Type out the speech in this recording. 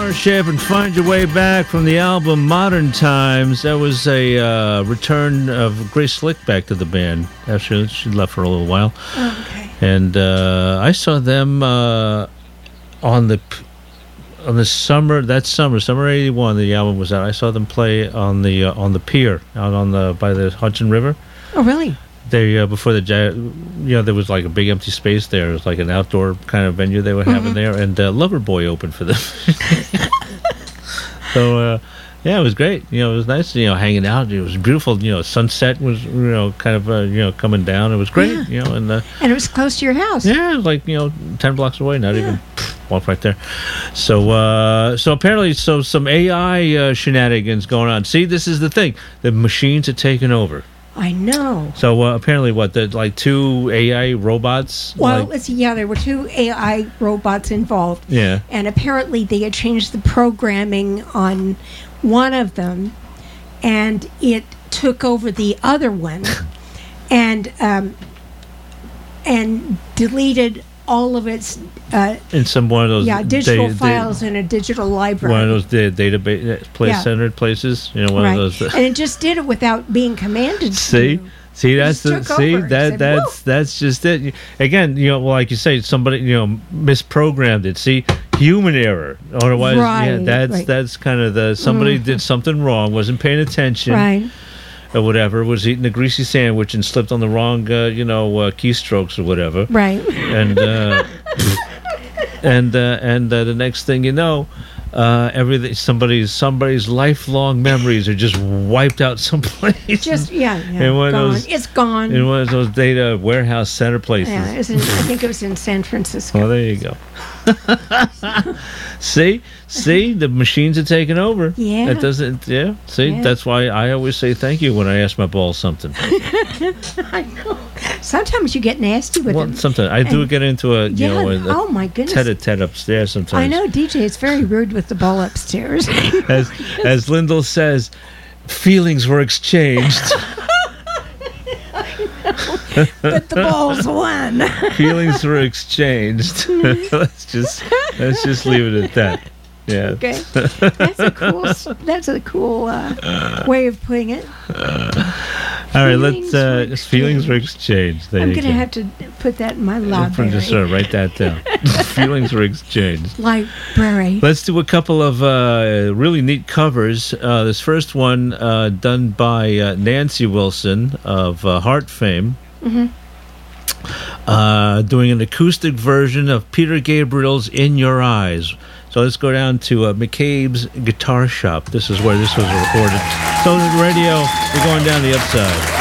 Starship and Find Your Way Back from the album Modern Times. That was a return of Grace Slick back to the band. Actually, she left for a little while. Oh, okay. And I saw them on the summer '81. The album was out. I saw them play on the pier out by the Hudson River. Oh, really? They before there was like a big empty space there. It was like an outdoor kind of venue they were having there, and Loverboy opened for them. So yeah, it was great. It was nice. Hanging out. It was beautiful. Sunset was kind of coming down. It was great. Yeah. And it was close to your house. Yeah, it was like 10 blocks away. Not even walk right there. So apparently, some AI shenanigans going on. See, this is the thing. The machines are taking over. I know. So apparently, like 2 AI robots? Well, let's see. Yeah, there were 2 AI robots involved. Yeah. And apparently they had changed the programming on one of them, and it took over the other one, and deleted all of its in one of those digital files in a digital library. One of those database centered places, one of those. And it just did it without being commanded. See, that's that's just it. Again, like you say, somebody misprogrammed it. See, human error. Otherwise, that's kind of somebody did something wrong, wasn't paying attention, right? Or whatever, was eating a greasy sandwich and slipped on the wrong, keystrokes or whatever. Right. And the next thing you know, everything, somebody's lifelong memories are just wiped out someplace. Just gone. It's gone. In one of those data warehouse center places. Yeah, I think it was in San Francisco. Oh, there you go. See, the machines are taking over. Yeah. It doesn't. Yeah. See, that's why I always say thank you when I ask my balls something. I know. Sometimes you get nasty with them. Sometimes I do get into a oh my goodness, tete-a-tete upstairs sometimes. I know, DJ. It's very rude with the ball upstairs. as Lyndall says, feelings were exchanged. But the balls won. Feelings were exchanged. Let's just leave it at that. Yeah. Okay. That's a cool way of putting it. All right, let's feelings were exchanged. I'm going to have to put that in my library. Just write that down. Feelings were exchanged. Library. Let's do a couple of really neat covers. This first one done by Nancy Wilson of Heart fame. Mm-hmm. Doing an acoustic version of Peter Gabriel's In Your Eyes. So let's go down to McCabe's Guitar Shop. This is where this was recorded. So the radio, we're going down the upside.